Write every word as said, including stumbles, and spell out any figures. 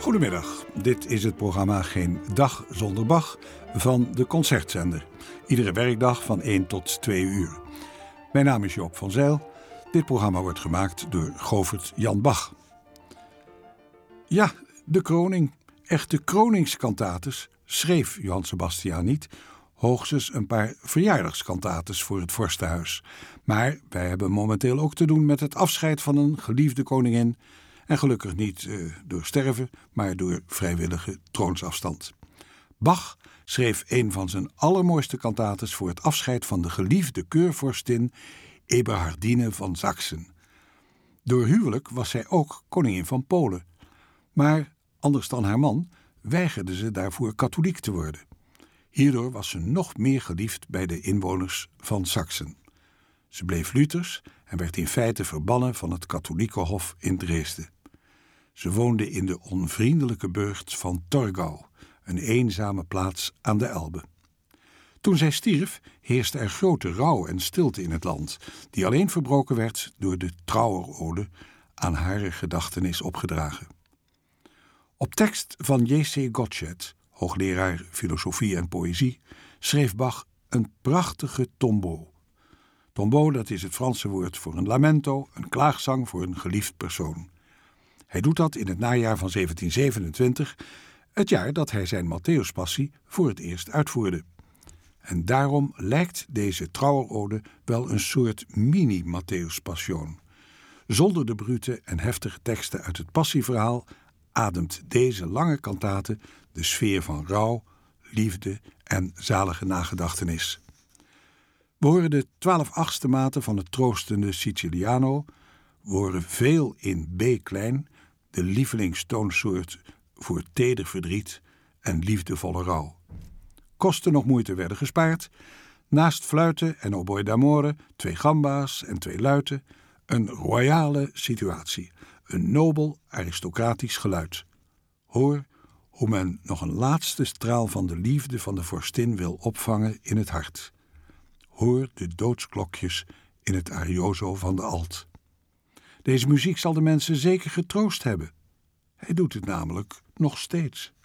Goedemiddag, dit is het programma Geen Dag Zonder Bach van de Concertzender. Iedere werkdag van één tot twee uur. Mijn naam is Joop van Zijl. Dit programma wordt gemaakt door Govert Jan Bach. Ja, de kroning. Echte kroningskantates schreef Johann Sebastian niet. Hoogstens een paar verjaardagskantates voor het vorstenhuis. Maar wij hebben momenteel ook te doen met het afscheid van een geliefde koningin. En gelukkig niet uh, door sterven, maar door vrijwillige troonsafstand. Bach schreef een van zijn allermooiste kantates voor het afscheid van de geliefde keurvorstin Eberhardine van Saksen. Door huwelijk was zij ook koningin van Polen. Maar, anders dan haar man, weigerde ze daarvoor katholiek te worden. Hierdoor was ze nog meer geliefd bij de inwoners van Saksen. Ze bleef Luthers en werd in feite verbannen van het katholieke hof in Dresden. Ze woonde in de onvriendelijke burcht van Torgau, een eenzame plaats aan de Elbe. Toen zij stierf, heerste er grote rouw en stilte in het land, die alleen verbroken werd door de trouwerode aan haar gedachtenis opgedragen. Op tekst van J C Gottsched, hoogleraar filosofie en poëzie, schreef Bach een prachtige tombeau. Tombeau, dat is het Franse woord voor een lamento, een klaagzang voor een geliefd persoon. Hij doet dat in het najaar van zeventien zevenentwintig, het jaar dat hij zijn Matthäuspassie voor het eerst uitvoerde. En daarom lijkt deze trouwerode wel een soort mini-Matthäuspassion. Zonder de brute en heftige teksten uit het passieverhaal ademt deze lange kantate de sfeer van rouw, liefde en zalige nagedachtenis. We horen de twaalf achtste maten van het troostende Siciliano. We horen veel in B-klein, de lievelingstoonsoort voor teder verdriet en liefdevolle rouw. Kosten nog moeite werden gespaard. Naast fluiten en oboe d'amore, twee gamba's en twee luiten, een royale situatie, een nobel aristocratisch geluid. Hoor hoe men nog een laatste straal van de liefde van de vorstin wil opvangen in het hart. Hoor de doodsklokjes in het arioso van de alt. Deze muziek zal de mensen zeker getroost hebben. Hij doet het namelijk nog steeds.